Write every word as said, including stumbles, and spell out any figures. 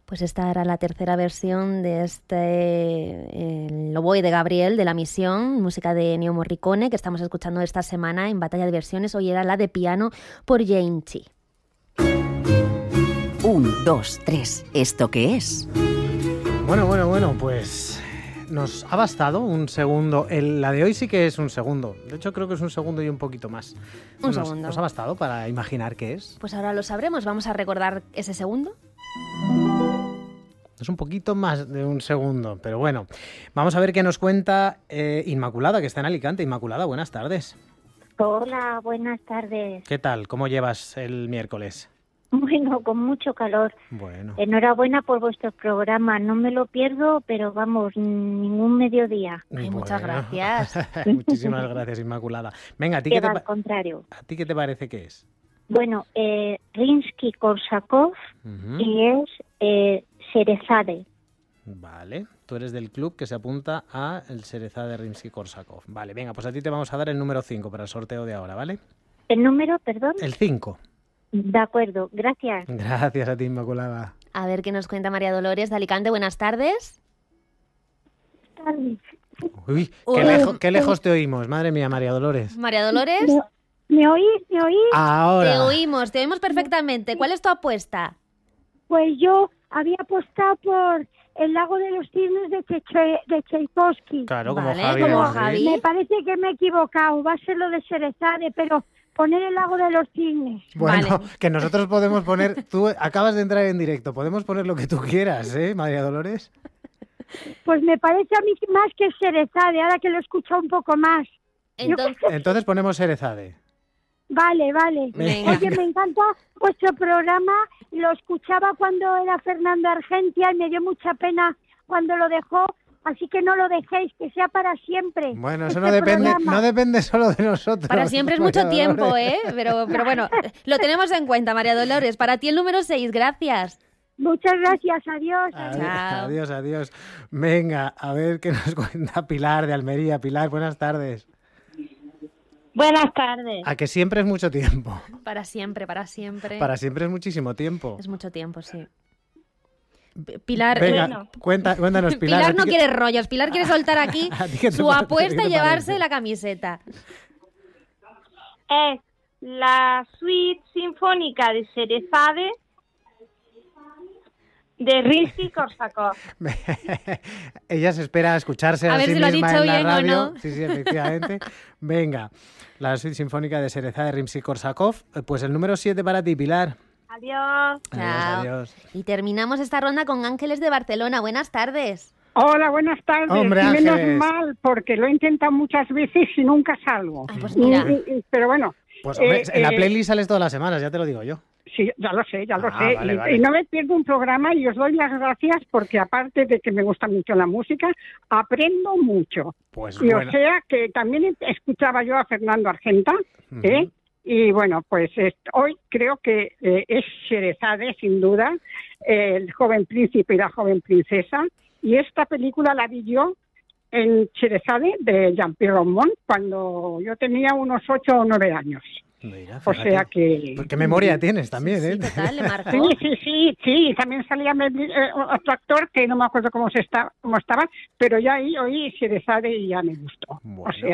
Pues esta era la tercera versión de este el Oboe de Gabriel, de La Misión, música de Ennio Morricone, que estamos escuchando esta semana en Batalla de Versiones. Hoy era la de piano por Jane Chi. Un, dos, tres. ¿Esto qué es? Bueno, bueno, bueno, pues nos ha bastado un segundo. El, la de hoy sí que es un segundo. De hecho, creo que es un segundo y un poquito más. Un nos, segundo. ¿Nos ha bastado para imaginar qué es? Pues ahora lo sabremos. Vamos a recordar ese segundo. Es un poquito más de un segundo, pero bueno. Vamos a ver qué nos cuenta eh, Inmaculada, que está en Alicante. Inmaculada, buenas tardes. Hola, buenas tardes. ¿Qué tal? ¿Cómo llevas el miércoles? Bueno, con mucho calor. Bueno. Enhorabuena por vuestro programa. No me lo pierdo, pero vamos, ningún mediodía. Ay, Bueno. muchas gracias. Muchísimas gracias, Inmaculada. Venga, ¿a ti qué, Que te, va pa- al contrario. ¿a ti qué te parece que es? Bueno, eh, Rimsky-Korsakov Ujú. y es eh, Sherezade. Vale, tú eres del club que se apunta a el Sherezade de Rimsky-Korsakov. Vale, venga, pues a ti te vamos a dar el número cinco para el sorteo de ahora, ¿vale? ¿El número, perdón? El cinco. De acuerdo, gracias. Gracias a ti, Inmaculada. A ver qué nos cuenta María Dolores de Alicante. Buenas tardes. Uy, qué, Uy. lejo- qué lejos te oímos, madre mía, María Dolores. María Dolores, ¿Me, me oís? ¿Me oís? te Ahora. oímos, te oímos perfectamente. ¿Cuál es tu apuesta? Pues yo había apostado por El lago de los cisnes de, Cheche- de Tchaikovsky. Claro, como Vale, Javi. como de Madrid. Javi. Me parece que me he equivocado, va a ser lo de Sherezade, pero poner el lago de los cisnes. Bueno, Vale. que nosotros podemos poner, tú acabas de entrar en directo, podemos poner lo que tú quieras, ¿eh, María Dolores? Pues me parece a mí más que Sherezade, ahora que lo he escuchado un poco más. Entonces, Entonces ponemos Sherezade. Vale, vale. Venga. Oye, me encanta vuestro programa, lo escuchaba cuando era Fernando Argentia y me dio mucha pena cuando lo dejó, así que no lo dejéis, que sea para siempre. Bueno, eso este no depende, programa. no depende solo de nosotros. para siempre es mucho María tiempo, Dolores. ¿eh? Pero, pero bueno, lo tenemos en cuenta, María Dolores. Para ti el número seis, gracias. Muchas gracias, adiós. Adiós, Chao. adiós, adiós. Venga, a ver qué nos cuenta Pilar de Almería. Pilar, buenas tardes. Buenas tardes. A que siempre es mucho tiempo. Para siempre, para siempre. Para siempre es muchísimo tiempo. Es mucho tiempo, sí. P- Pilar, Venga, bueno. cuenta, cuéntanos, Pilar. Pilar, ¿a ti no qué- quiere rollos. Pilar quiere soltar aquí ¿A ti qué te su parece? apuesta ¿Qué y te llevarse parece? la camiseta. Es la suite sinfónica de Sherezade de Rimsky-Korsakov. Ella se espera a escucharse a, A ver sí si lo ha misma dicho en la bien o radio. no. Sí, sí, efectivamente. Venga, la suite sinfónica de Sherezade de Rimsky-Korsakov. Eh, Pues el número siete para ti, Pilar. Adiós. Chao. Adiós, adiós. Y terminamos esta ronda con Ángeles de Barcelona. Buenas tardes. Hola, buenas tardes. Hombre, Y menos Ángeles. mal, porque lo he intentado muchas veces y nunca salgo. Ay, pues mira. Y- y- pero bueno, Pues hombre, Eh, en la eh, playlist sales todas las semanas, ya te lo digo yo. sí, ya lo sé, ya lo Ah, sé. vale, y, vale. y no me pierdo un programa y os doy las gracias porque aparte de que me gusta mucho la música, aprendo mucho. Pues Y bueno. o sea que también escuchaba yo a Fernando Argenta, ¿eh? Ujú. Y bueno, pues es- hoy creo que eh, es Sherezade, sin duda, eh, el joven príncipe y la joven princesa. Y esta película la vi yo en Sherezade de Jean-Pierre Raumont cuando yo tenía unos ocho o nueve años. Mira, O fíjate. sea que... Pues qué memoria tienes también, Sí, ¿eh? sí, total, le marcó. Sí, sí, sí, sí, también salía Mel- eh, otro actor que no me acuerdo cómo se está, cómo estaba, pero ya ahí oí Sherezade y ya me gustó. Bueno. O sea